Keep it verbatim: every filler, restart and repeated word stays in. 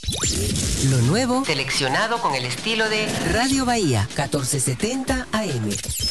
Lo nuevo, seleccionado con el estilo de Radio Bahía, catorce setenta A M.